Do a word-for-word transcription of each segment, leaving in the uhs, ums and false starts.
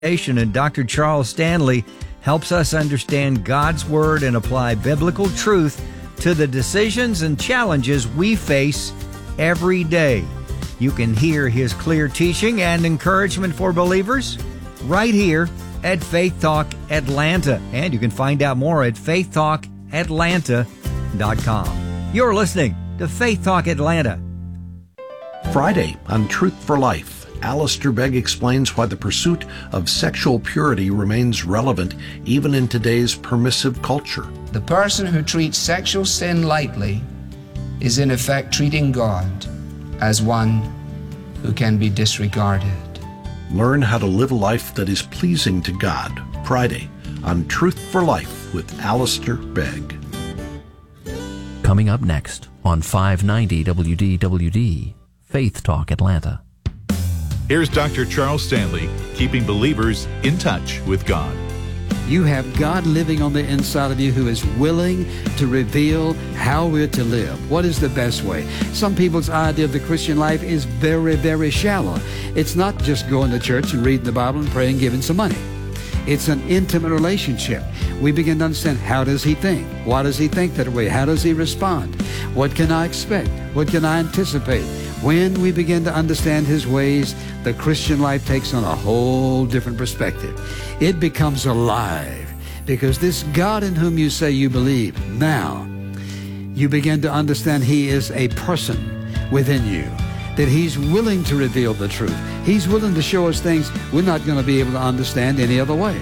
And Doctor Charles Stanley helps us understand God's Word and apply biblical truth to the decisions and challenges we face every day. You can hear his clear teaching and encouragement for believers right here at Faith Talk Atlanta. And you can find out more at faith talk atlanta dot com. You're listening to Faith Talk Atlanta. Friday on Truth for Life, Alistair Begg explains why the pursuit of sexual purity remains relevant even in today's permissive culture. The person who treats sexual sin lightly is in effect treating God as one who can be disregarded. Learn how to live a life that is pleasing to God. Friday on Truth for Life with Alistair Begg. Coming up next on five ninety W D W D, Faith Talk Atlanta. Here's Doctor Charles Stanley, keeping believers in touch with God. You have God living on the inside of you who is willing to reveal how we're to live. What is the best way? Some people's idea of the Christian life is very, very shallow. It's not just going to church and reading the Bible and praying and giving some money. It's an intimate relationship. We begin to understand, how does he think? Why does he think that way? How does he respond? What can I expect? What can I anticipate? When we begin to understand his ways, the Christian life takes on a whole different perspective. It becomes alive because this God in whom you say you believe, now you begin to understand he is a person within you, that he's willing to reveal the truth. He's willing to show us things we're not going to be able to understand any other way.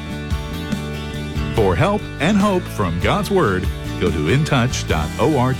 For help and hope from God's Word, go to in touch dot org.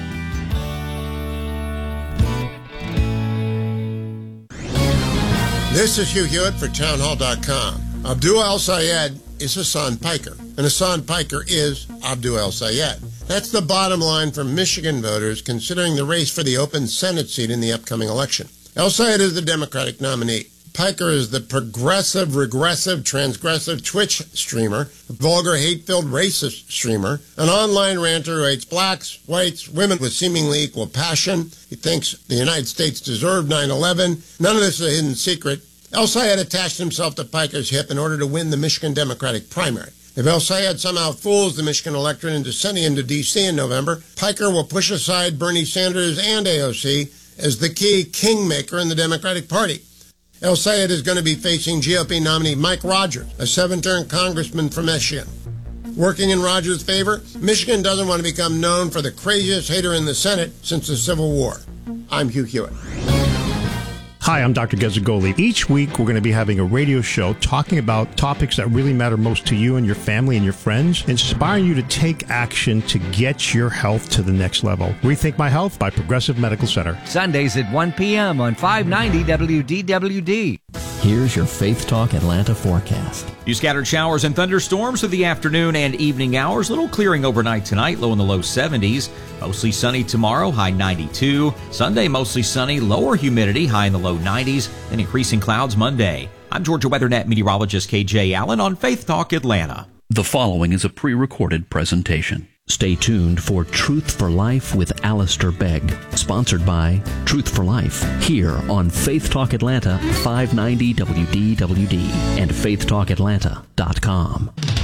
This is Hugh Hewitt for town hall dot com. Abdul El-Sayed is Hassan Piker, and Hassan Piker is Abdul El-Sayed. That's the bottom line for Michigan voters considering the race for the open Senate seat in the upcoming election. El-Sayed is the Democratic nominee. Piker is the progressive, regressive, transgressive Twitch streamer, a vulgar, hate-filled racist streamer, an online ranter who hates blacks, whites, women with seemingly equal passion. He thinks the United States deserved nine eleven. None of this is a hidden secret. El-Sayed attached himself to Piker's hip in order to win the Michigan Democratic primary. If El-Sayed somehow fools the Michigan electorate into sending him to D C in November, Piker will push aside Bernie Sanders and A O C as the key kingmaker in the Democratic Party. El-Sayed is going to be facing G O P nominee Mike Rogers, a seven-term congressman from Michigan. Working in Rogers' favor, Michigan doesn't want to become known for the craziest hater in the Senate since the Civil War. I'm Hugh Hewitt. Hi, I'm Doctor Gezagoli. Each week, we're going to be having a radio show talking about topics that really matter most to you and your family and your friends, inspiring you to take action to get your health to the next level. Rethink My Health by Progressive Medical Center. Sundays at one p.m. on five ninety W D W D. Here's your Faith Talk Atlanta forecast. You scattered showers and thunderstorms through the afternoon and evening hours. Little clearing overnight tonight, low in the low seventies. Mostly sunny tomorrow, high ninety-two. Sunday, mostly sunny, lower humidity, high in the low nineties. Then increasing clouds Monday. I'm Georgia WeatherNet meteorologist K J Allen on Faith Talk Atlanta. The following is a pre-recorded presentation. Stay tuned for Truth for Life with Alistair Begg, sponsored by Truth for Life, here on Faith Talk Atlanta, five ninety W D W D and faith talk atlanta dot com.